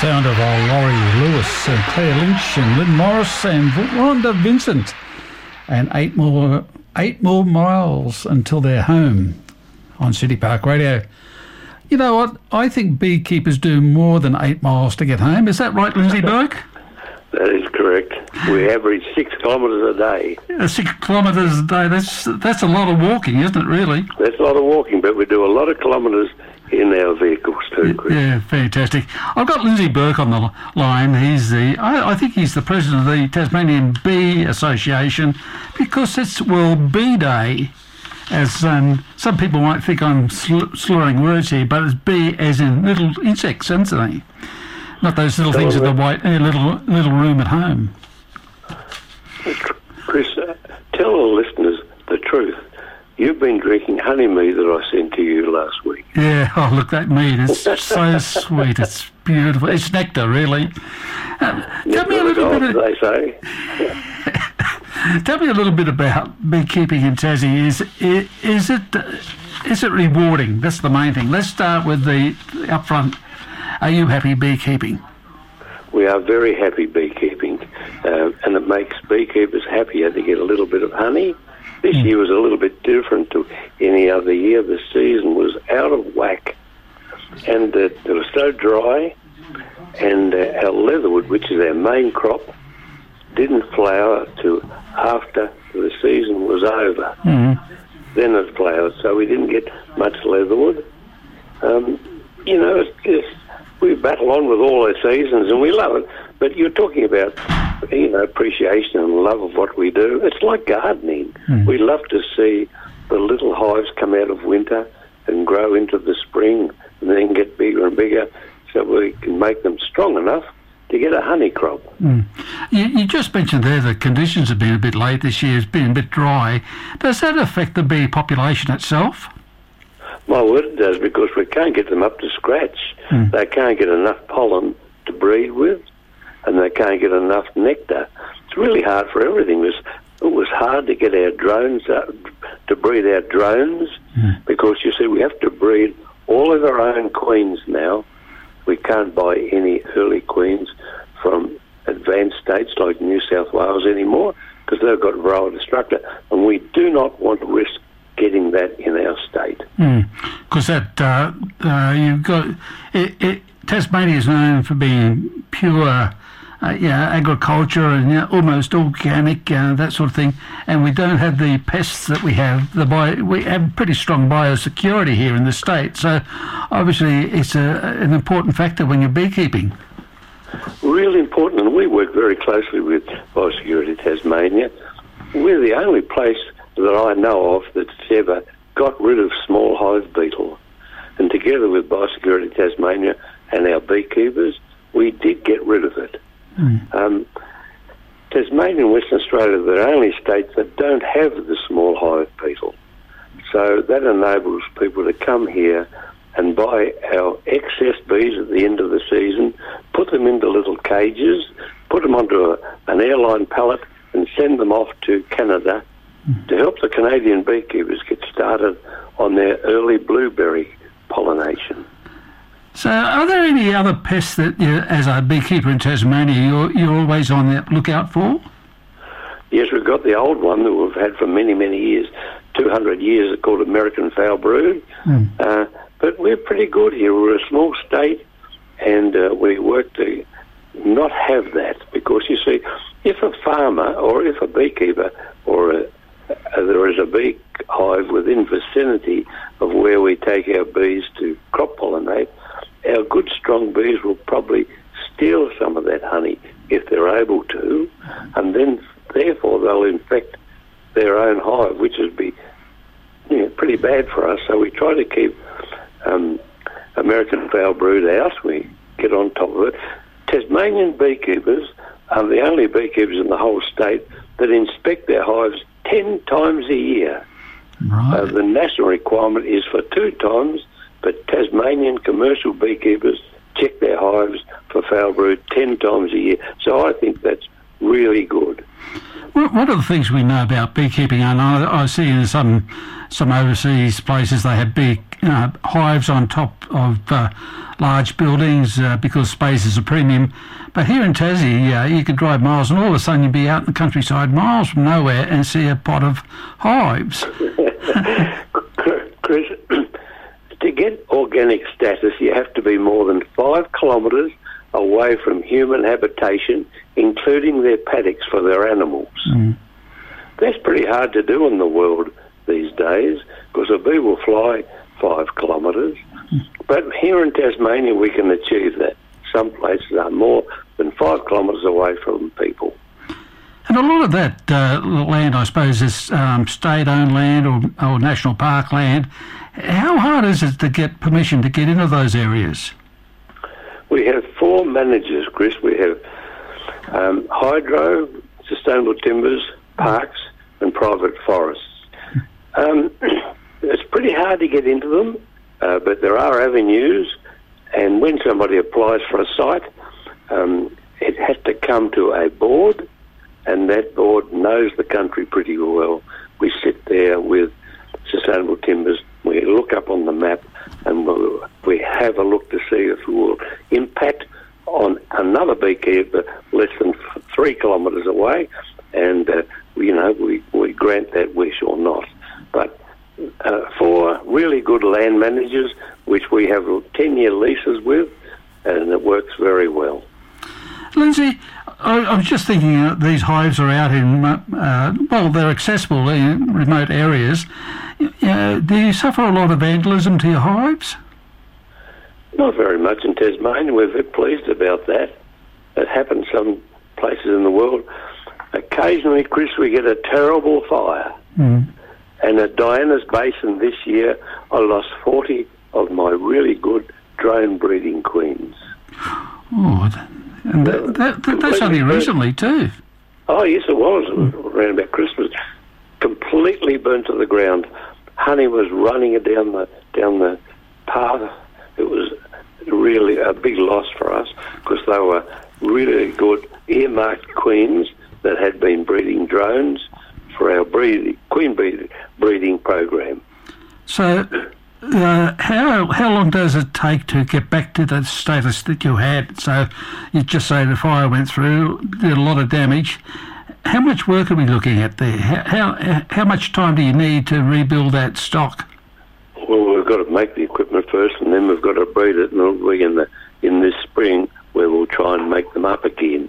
sound of Laurie Lewis and Claire Lynch and Lynn Morris and Rhonda Vincent. And eight more miles until they're home on City Park Radio. You know what? I think beekeepers do more than 8 miles to get home. Is that right, Lindsay Burke? That is correct. We average 6 kilometres a day. 6 kilometres a day, that's a lot of walking, isn't it, really? That's a lot of walking, but we do a lot of kilometres in our vehicles too, Chris. Yeah, fantastic. I've got Lindsay Burke on the line. I think he's the president of the Tasmanian Bee Association, because it's World Bee Day. As some people might think I'm slurring words here, but it's bee as in little insects, isn't they? Not those little things in the white little room at home. Chris, tell the listeners the truth. You've been drinking honey mead that I sent to you last week. Yeah, oh, look, that mead, it's so sweet. It's beautiful. It's nectar, really. Tell me a little bit. They say. Tell me a little bit about beekeeping in Tassie. Is it rewarding? That's the main thing. Let's start with the upfront. Are you happy beekeeping? We are very happy beekeeping, and it makes beekeepers happier to get a little bit of honey. This year was a little bit different to any other year. The season was out of whack, and it was so dry, and our leatherwood, which is our main crop, didn't flower till after the season was over. Mm-hmm. Then it flowered, so we didn't get much leatherwood. We battle on with all our seasons, and we love it. But you're talking about, appreciation and love of what we do. It's like gardening. Mm. We love to see the little hives come out of winter and grow into the spring and then get bigger and bigger so we can make them strong enough to get a honey crop. Mm. You just mentioned there the conditions have been a bit late this year. It's been a bit dry. Does that affect the bee population itself? My word, it does, because we can't get them up to scratch. Mm. They can't get enough pollen to breed with, and they can't get enough nectar. It's really hard for everything. It was hard to get our drones to breed our drones, because, you see, we have to breed all of our own queens now. We can't buy any early queens from advanced states like New South Wales anymore, because they've got varroa destructor, and we do not want to risk getting that in our state. Because you've got Tasmania is known for being pure, agriculture and almost organic, that sort of thing. And we don't have the pests that we have. We have pretty strong biosecurity here in the state. So obviously, it's an important factor when you're beekeeping. Really important, and we work very closely with Biosecurity Tasmania. We're the only place that I know of that's ever got rid of small hive beetle. And together with Biosecurity Tasmania and our beekeepers, we did get rid of it. Tasmania and Western Australia are the only states that don't have the small hive beetle. So that enables people to come here and buy our excess bees at the end of the season, put them into little cages, put them onto an airline pallet and send them off to Canada to help the Canadian beekeepers get started on their early blueberry pollination. So are there any other pests that, as a beekeeper in Tasmania, you're always on the lookout for? Yes, we've got the old one that we've had for many, many years, 200 years, called American foul brood. But we're pretty good here. We're a small state, and we work to not have that, because, you see, if a farmer or if a beekeeper or there is a bee hive within vicinity of where we take our bees to crop pollinate, our good strong bees will probably steal some of that honey if they're able to, and then therefore they'll infect their own hive, which would be pretty bad for us. So we try to keep American foul brood out. We get on top of it. Tasmanian beekeepers are the only beekeepers in the whole state that inspect their hives 10 times a year. Right. The national requirement is for 2 times, but Tasmanian commercial beekeepers check their hives for foul brood 10 times a year. So I think that's really good. What are the things we know about beekeeping? And I see in some overseas places they have big hives on top of large buildings because space is a premium. But here in Tassie, you could drive miles and all of a sudden you'd be out in the countryside miles from nowhere and see a pot of hives. Chris, to get organic status, you have to be more than 5 kilometres away from human habitation, including their paddocks for their animals. Mm. That's pretty hard to do in the world these days because a bee will fly 5 kilometres. Mm. But here in Tasmania, we can achieve that. Some places are more than 5 kilometres away from people. And a lot of that land, I suppose, is state-owned land or national park land. How hard is it to get permission to get into those areas? We have 4 managers, Chris. We have hydro, sustainable timbers, parks and private forests. It's pretty hard to get into them, but there are avenues, and when somebody applies for a site, it has to come to a board, and that board knows the country pretty well. We sit there with sustainable timbers, we look up on the map, and we have a look to see if we will impact on another beekeeper less than 3 kilometres away, and we grant that wish or not. But for really good land managers, which we have 10-year leases with, and it works very well. Lindsay, I was just thinking these hives are out in, they're accessible in remote areas. Do you suffer a lot of vandalism to your hives? Not very much in Tasmania. We're very pleased about that. It happens some places in the world. Occasionally, Chris, we get a terrible fire. Mm. And at Diana's Basin this year, I lost 40 of my really good drone breeding queens. Oh, and that's only recently too. Oh, yes, it was. Around about Christmas. Completely burnt to the ground. Honey was running down the path. It was really a big loss for us because they were really good earmarked queens that had been breeding drones for our queen breeding program. So how long does it take to get back to the status that you had? So you just say the fire went through, did a lot of damage. How much work are we looking at there? How much time do you need to rebuild that stock? Well, we've got to make the equipment first, and then we've got to breed it, and it'll be in this spring where we'll try and make them up again.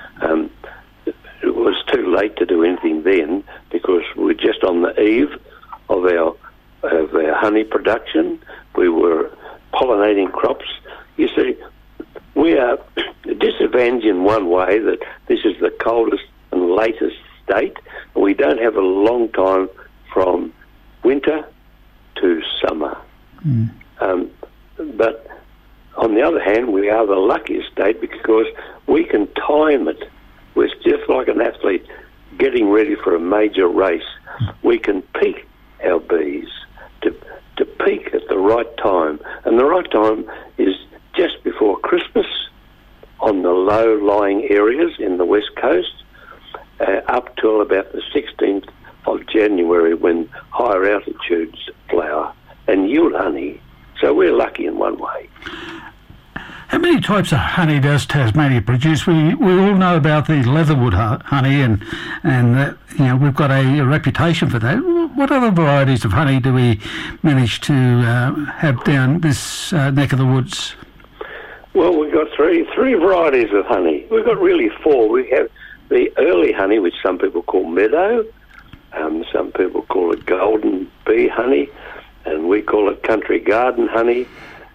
It was too late to do anything then because we're just on the eve of our honey production. We were pollinating crops. You see, we are disadvantaged in one way that this is the coldest and latest state, and we don't have a long time from winter to summer. Mm. But on the other hand, we are the luckiest state because we can time it. We're just like an athlete getting ready for a major race. We can peak our bees to peak at the right time. And the right time is just before Christmas on the low-lying areas in the West Coast, up till about the 16th of January when higher altitudes flower and yield honey. So we're lucky in one way. How many types of honey does Tasmania produce? We all know about the Leatherwood honey, and that, we've got a reputation for that. What other varieties of honey do we manage to have down this neck of the woods? Well, we've got three varieties of honey. We've got really 4. We have the early honey, which some people call meadow, some people call it golden bee honey, and we call it country garden honey.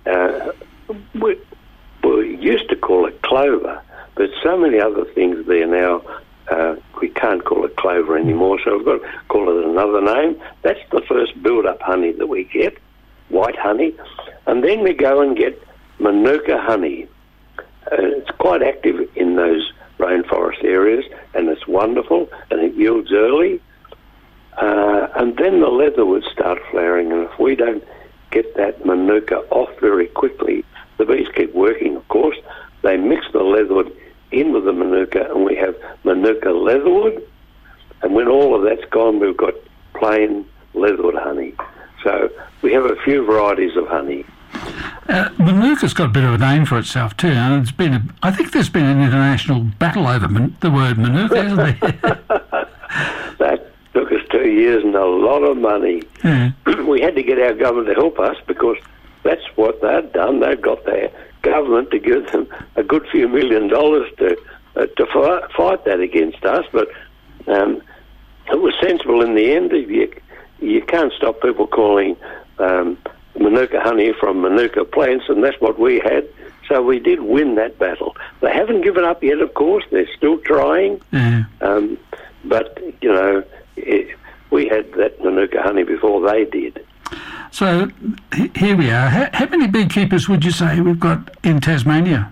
We used to call it clover, but so many other things there now, we can't call it clover anymore, so we've got to call it another name. That's the first build-up honey that we get, white honey, and then we go and get Manuka honey. It's quite active in those rainforest areas, and it's wonderful, and it yields early. And then the leatherwoods start flowering, and if we don't get that Manuka off very quickly, the bees keep working, of course. They mix the leatherwood in with the Manuka, and we have Manuka leatherwood. And when all of that's gone, we've got plain leatherwood honey. So we have a few varieties of honey. Manuka's got a bit of a name for itself too, and I think there's been an international battle over the word Manuka, hasn't there? That took us 2 years and a lot of money. Yeah. We had to get our government to help us because that's what they'd done. They'd got their government to give them a good few $1 million to fight that against us. But it was sensible in the end. You can't stop people calling Manuka honey from Manuka plants, and that's what we had. So we did win that battle. They haven't given up yet, of course. They're still trying. Yeah. But, we had that Manuka honey before they did. So here we are. How many beekeepers would you say we've got in Tasmania?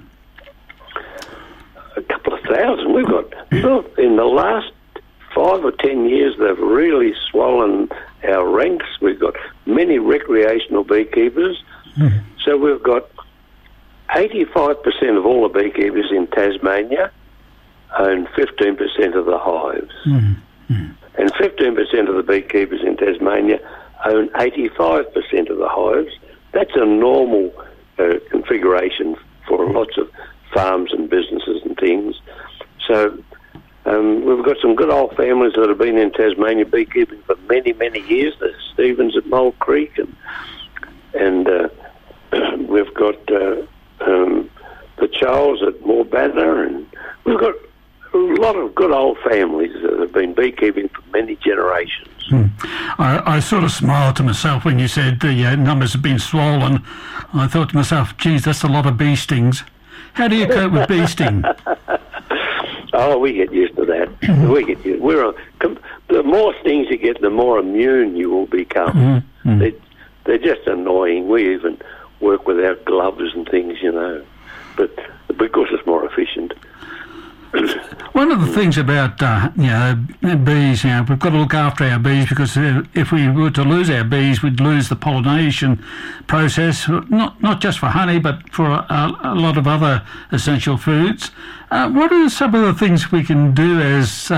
A couple of thousand. We've got, in the last 5 or 10 years, they've really swollen our ranks. We've got many recreational beekeepers. Mm. So we've got 85% of all the beekeepers in Tasmania own 15% of the hives. Mm. Mm. And 15% of the beekeepers in Tasmania own 85% of the hives. That's a normal configuration for lots of farms and businesses and things. So we've got some good old families that have been in Tasmania beekeeping for many, many years. There's Stevens at Mole Creek, and we've got the Charles at Moorbanner, and we've got a lot of good old families that have been beekeeping for many generations. I sort of smiled to myself when you said the numbers have been swollen. I thought to myself, geez, that's a lot of bee stings. How do you cope with bee sting? Oh, we get used to that. We get used. The more stings you get, the more immune you will become. Mm-hmm. They're just annoying. We even work without gloves and things, but because it's more efficient. One of the things about bees, we've got to look after our bees, because if we were to lose our bees, we'd lose the pollination process, not just for honey, but for a lot of other essential foods. What are some of the things we can do as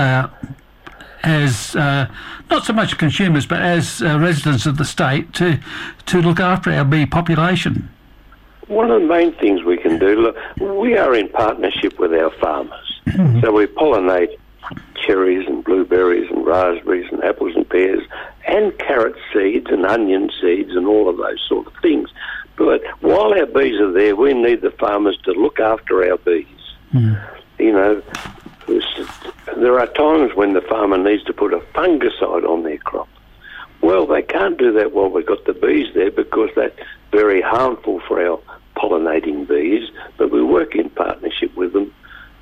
not so much consumers, but as residents of the state to look after our bee population? One of the main things we can do, look, we are in partnership with our farmers. Mm-hmm. So we pollinate cherries and blueberries and raspberries and apples and pears and carrot seeds and onion seeds and all of those sort of things. But while our bees are there, we need the farmers to look after our bees. Mm. There are times when the farmer needs to put a fungicide on their crop. Well, they can't do that while we've got the bees there, because that's very harmful for our pollinating bees, but we work in partnership with them.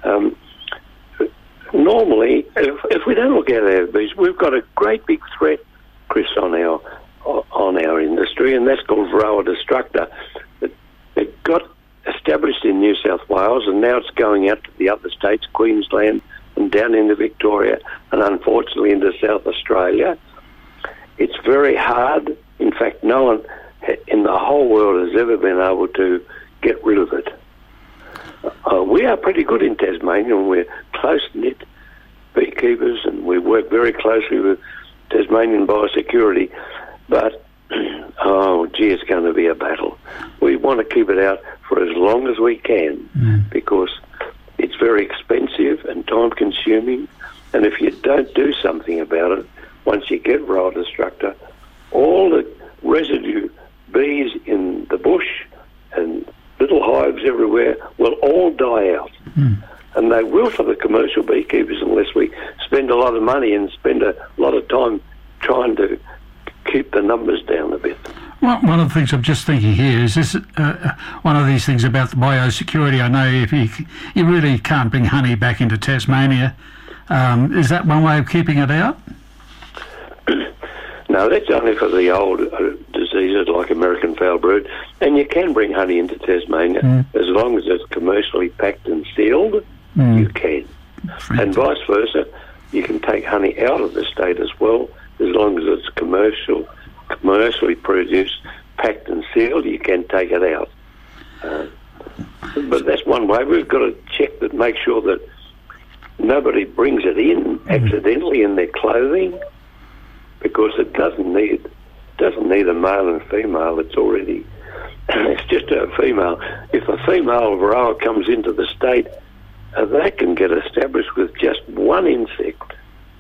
Normally, if we don't look after our bees, we've got a great big threat, Chris, on our industry, and that's called Varroa destructor. It got established in New South Wales, and now it's going out to the other states, Queensland, and down into Victoria, and unfortunately into South Australia. It's very hard. In fact, no one in the whole world has ever been able to get rid of it. We are pretty good in Tasmania, and we're close-knit beekeepers, and we work very closely with Tasmanian Biosecurity. But, it's going to be a battle. We want to keep it out for as long as we can, because it's very expensive and time-consuming, and if you don't do something about it, once you get Varroa destructor, all the residue bees in the bush and little hives everywhere will all die out. And they will for the commercial beekeepers unless we spend a lot of money and spend a lot of time trying to keep the numbers down a bit. Well, one of the things I'm just thinking here is this, one of these things about the biosecurity. I know if you really can't bring honey back into Tasmania, is that one way of keeping it out? No, that's only for the old diseases like American foul brood. And you can bring honey into Tasmania as long as it's commercially packed and sealed. You can. And vice versa, you can take honey out of the state as well, as long as it's commercially produced, packed and sealed. You can take it out. But that's one way. We've got to check that, make sure that nobody brings it in accidentally in their clothing, because it doesn't need a male and female. It's already, it's just a female. If a female varroa comes into the state, that can get established with just one insect.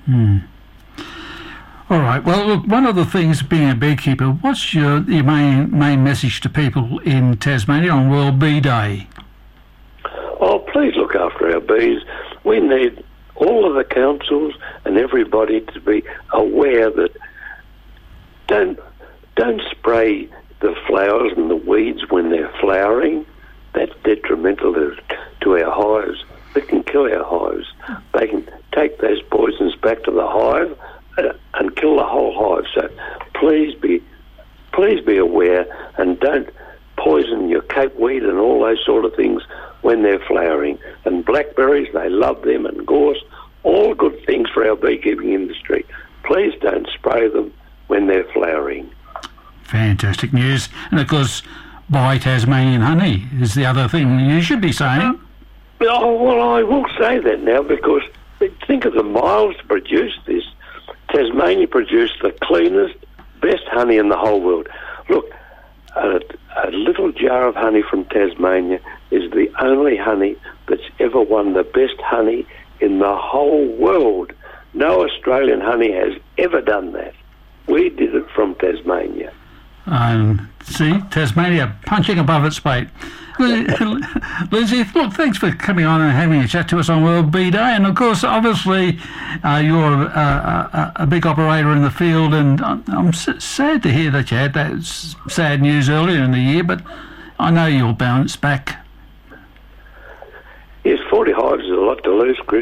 All right. Well, look, one of the things, being a beekeeper, what's your main message to people in Tasmania on World Bee Day? Oh, please look after our bees. We need all of the councils and everybody to be aware that don't spray the flowers and the weeds when they're flowering. That's detrimental to our hives. It can kill our hives. They can take those poisons back to the hive and kill the whole hive. So please be aware, and don't poison your capeweed and all those sort of things when they're flowering. And blackberries, they love them, and gorse, all good things for our beekeeping industry. Please don't spray them when they're flowering. Fantastic news. And of course, buy Tasmanian honey is the other thing you should be saying. Oh, well, I will say that now, because think of the miles to produce this. Tasmania produced the cleanest, best honey in the whole world. Look, a little jar of honey from Tasmania is the only honey that's ever won the best honey in the whole world. No Australian honey has ever done that. We did it from Tasmania. See, Tasmania punching above its weight. Lindsay, look, thanks for coming on and having a chat to us on World Bee Day. And of course, obviously, you're a big operator in the field, and I'm sad to hear that you had that sad news earlier in the year, but I know you'll bounce back. Yes, 40 hives is a lot to lose, Chris.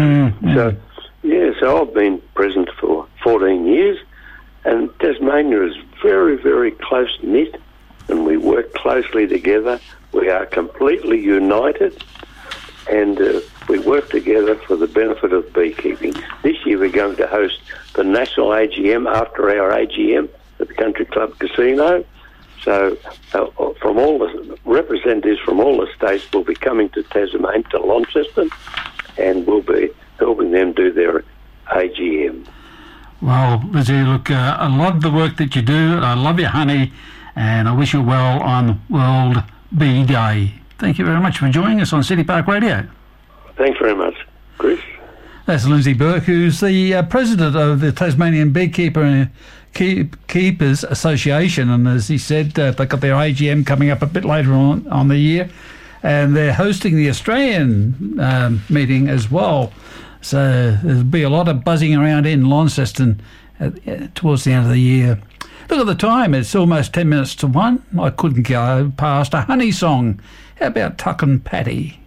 So I've been present for 14 years, and Tasmania is very, very close-knit, and we work closely together. We are completely united, and we work together for the benefit of beekeeping. This year we're going to host the national AGM after our AGM at the Country Club Casino. So from all the representatives from all the states will be coming to Tasmania, to Launceston, and we'll be helping them do their AGM. Well, Lizzie, look, I love the work that you do. I love your honey, and I wish you well on World Bee Day. Thank you very much for joining us on City Park Radio. Thanks very much, Chris. That's Lindsay Burke, who's the president of the Tasmanian Beekeeper and Keepers Association, and as he said, they've got their AGM coming up a bit later on the year, and they're hosting the Australian meeting as well. So there'll be a lot of buzzing around in Launceston towards the end of the year. Look at the time, it's almost 10 minutes to 1. I couldn't go past a honey song. How about Tuck and Patty?